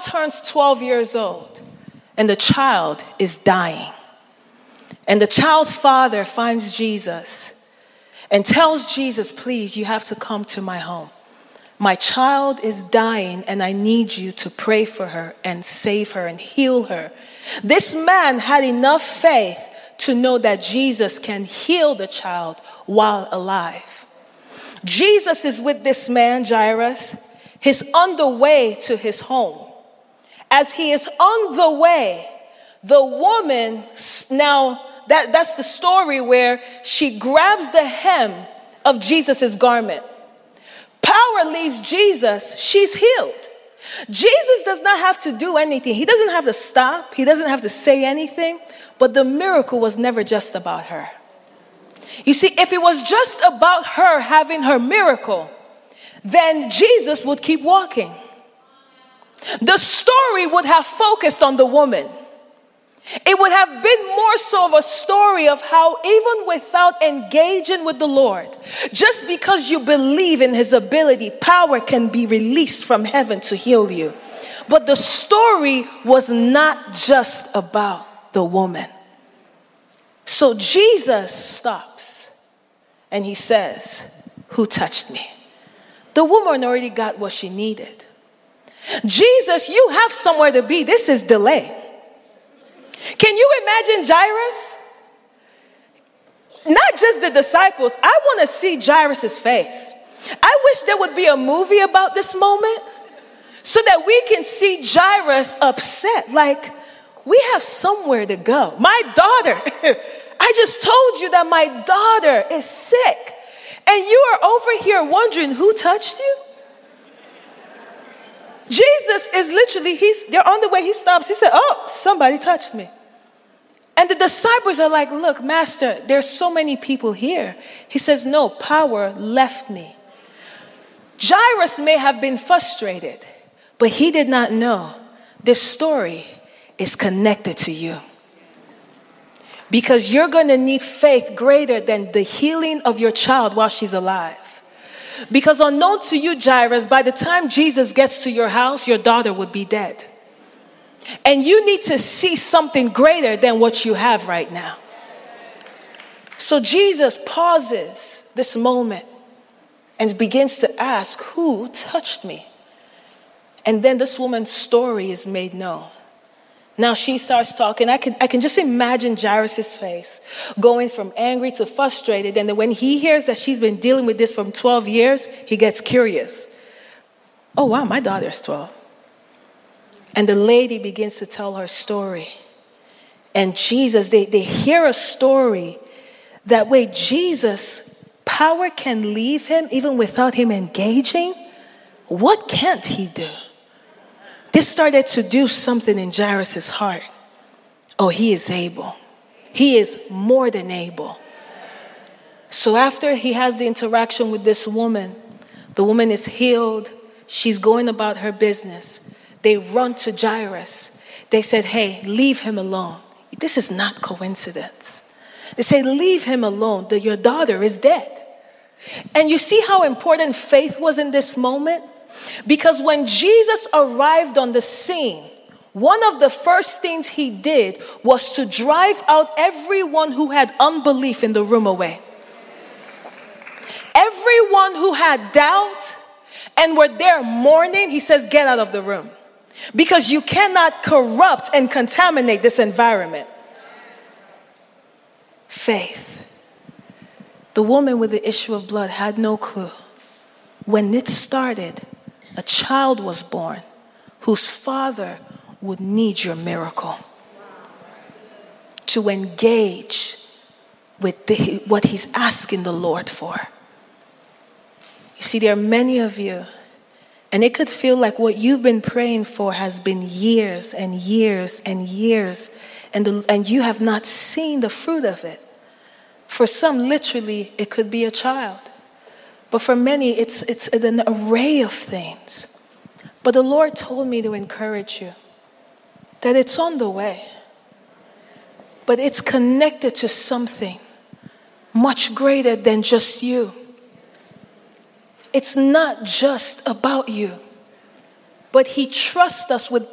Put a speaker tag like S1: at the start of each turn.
S1: turns 12 years old, and the child is dying. And the child's father finds Jesus and tells Jesus, please, you have to come to my home. My child is dying, and I need you to pray for her and save her and heal her. This man had enough faith to know that Jesus can heal the child while alive. Jesus is with this man, Jairus. He's on the way to his home. As he is on the way, the woman, now that's the story where she grabs the hem of Jesus' garment. Power leaves Jesus, she's healed. Jesus does not have to do anything. He doesn't have to stop. He doesn't have to say anything. But the miracle was never just about her. You see, if it was just about her having her miracle, then Jesus would keep walking. The story would have focused on the woman. It would have been more so of a story of how even without engaging with the Lord, just because you believe in his ability, power can be released from heaven to heal you. But the story was not just about the woman. So Jesus stops and he says, who touched me? The woman already got what she needed. Jesus, you have somewhere to be. This is delay. Can you imagine Jairus? Not just the disciples. I want to see Jairus' face. I wish there would be a movie about this moment so that we can see Jairus upset. Like, we have somewhere to go. My daughter, I just told you that my daughter is sick. And you are over here wondering who touched you? Jesus is literally, they're on the way, he stops. He said, oh, somebody touched me. And the disciples are like, look, Master, there's so many people here. He says, no, power left me. Jairus may have been frustrated, but he did not know this story is connected to you. Because you're going to need faith greater than the healing of your child while she's alive. Because unknown to you, Jairus, by the time Jesus gets to your house, your daughter would be dead. And you need to see something greater than what you have right now. So Jesus pauses this moment and begins to ask, who touched me? And then this woman's story is made known. Now she starts talking. I can just imagine Jairus' face going from angry to frustrated. And then when he hears that she's been dealing with this for 12 years, he gets curious. Oh, wow, my daughter's 12. And the lady begins to tell her story. And Jesus, they hear a story that way Jesus, power can leave him even without him engaging. What can't he do? This started to do something in Jairus' heart. Oh, he is able. He is more than able. So after he has the interaction with this woman, the woman is healed. She's going about her business. They run to Jairus. They said, hey, leave him alone. This is not coincidence. They say, leave him alone. Your daughter is dead. And you see how important faith was in this moment? Because when Jesus arrived on the scene, one of the first things he did was to drive out everyone who had unbelief in the room away. Everyone who had doubt and were there mourning, he says, get out of the room. Because you cannot corrupt and contaminate this environment. Faith. The woman with the issue of blood had no clue. When it started, a child was born whose father would need your miracle to engage with what he's asking the Lord for. You see, there are many of you, and it could feel like what you've been praying for has been years and years and years, and you have not seen the fruit of it. For some, literally, it could be a child. But for many, it's an array of things. But the Lord told me to encourage you that it's on the way. But it's connected to something much greater than just you. It's not just about you. But he trusts us with